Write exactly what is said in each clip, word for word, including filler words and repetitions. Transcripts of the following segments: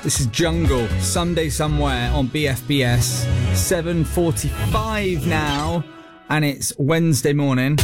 This is Jungle, Someday Somewhere on B F B S. seven forty-five now, and it's Wednesday morning.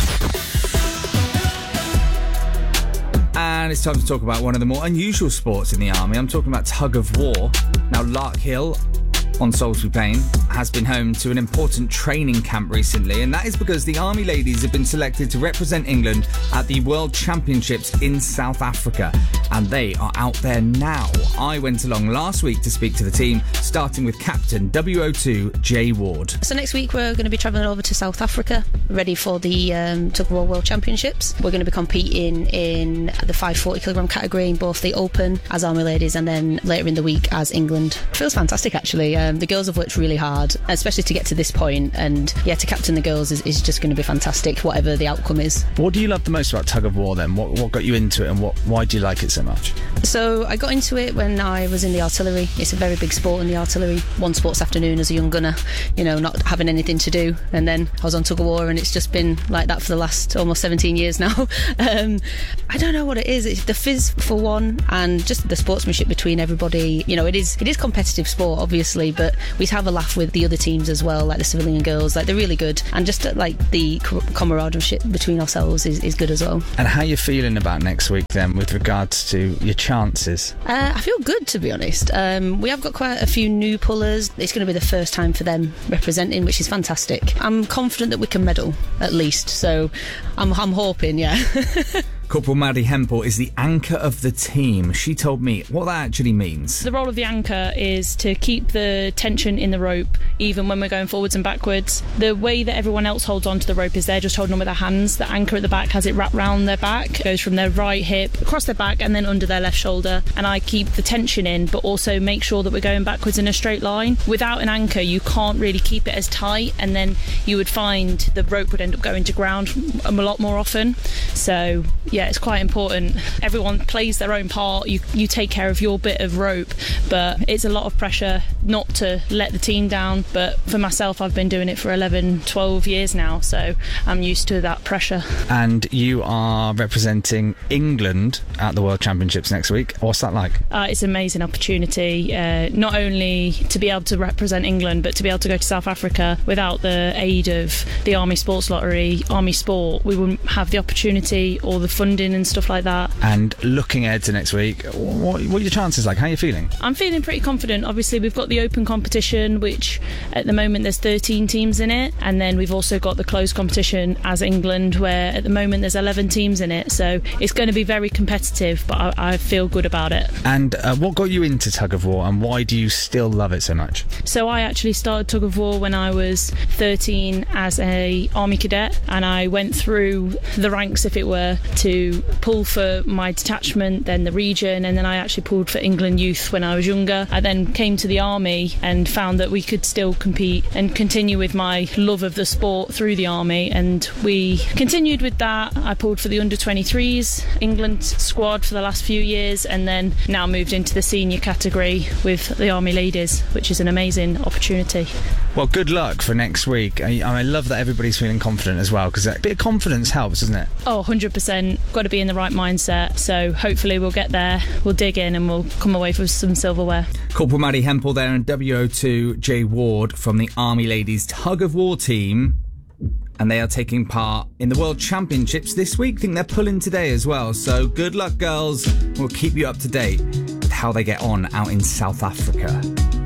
And it's time to talk about one of the more unusual sports in the army. I'm talking about tug of war. Now, Larkhill on Salisbury Plain has been home to an important training camp recently, and that is because the Army ladies have been selected to represent England at the World Championships in South Africa, and they are out there now. I went along last week to speak to the team, starting with Captain W O two Jay Ward. So next week we're going to be travelling over to South Africa, ready for the um, Tug of War World Championships. We're going to be competing in the five forty kilogram category in both the Open as Army ladies and then later in the week as England. It feels fantastic, actually. Um, the girls have worked really hard, especially to get to this point, and yeah, to captain the girls is, is just going to be fantastic, whatever the outcome is. What do you love the most about tug of war then? What, what got you into it, and what, why do you like it so much? So I got into it when I was in the artillery. It's a very big sport in the artillery. One sports afternoon as a young gunner, you know, not having anything to do, and then I was on tug of war, and it's just been like that for the last almost seventeen years now. um, I don't know what it is. It's the fizz for one, and just the sportsmanship between everybody. You know, it is it is competitive sport, obviously, but we have a laugh with the other teams as well, like the civilian girls. Like, they're really good, and just uh, like the camaraderie between ourselves is, is good as well. And how are you feeling about next week then, with regards to your chances? Uh, I feel good, to be honest. Um, we have got quite a few new pullers. It's going to be the first time for them representing, which is fantastic. I'm confident that we can medal at least, so I'm, I'm hoping, yeah. Corporal Maddie Hempel is the anchor of the team. She told me what that actually means. The role of the anchor is to keep the tension in the rope, even when we're going forwards and backwards. The way that everyone else holds onto the rope is they're just holding on with their hands. The anchor at the back has it wrapped round their back, goes from their right hip, across their back, and then under their left shoulder. And I keep the tension in, but also make sure that we're going backwards in a straight line. Without an anchor, you can't really keep it as tight, and then you would find the rope would end up going to ground a lot more often. So, yeah. Yeah, it's quite important. Everyone plays their own part. You you take care of your bit of rope, but it's a lot of pressure not to let the team down. But for myself, I've been doing it for eleven, twelve years now, so I'm used to that pressure. And you are representing England at the World Championships next week. What's that like? Uh, it's an amazing opportunity, uh, not only to be able to represent England, but to be able to go to South Africa. Without the aid of the Army Sports Lottery, Army Sport, we wouldn't have the opportunity or the funding and stuff like that. And looking ahead to next week, what, what are your chances like? How are you feeling? I'm feeling pretty confident. Obviously, we've got the open competition, which at the moment there's thirteen teams in it, and then we've also got the closed competition as England, where at the moment there's eleven teams in it, so it's going to be very competitive, but I, I feel good about it. And uh, what got you into tug of war, and why do you still love it so much? So I actually started tug of war when I was thirteen as a Army cadet, and I went through the ranks, if it were, to pull for my detachment, then the region, and then I actually pulled for England Youth when I was younger. I then came to the Army and found that we could still compete and continue with my love of the sport through the Army, and we continued with that. I pulled for the under twenty-threes England squad for the last few years, and then now moved into the senior category with the Army ladies, which is an amazing opportunity. Well, good luck for next week. I, I love that everybody's feeling confident as well, because a bit of confidence helps, doesn't it? Oh, one hundred percent. Got to be in the right mindset, so hopefully we'll get there, we'll dig in, and we'll come away with some silverware. Corporal Maddie Hempel there, and W O two Jay Ward from the Army Ladies Tug of War team, and they are taking part in the World Championships this week. I think they're pulling today as well, so good luck, girls. We'll keep you up to date with how they get on out in South Africa.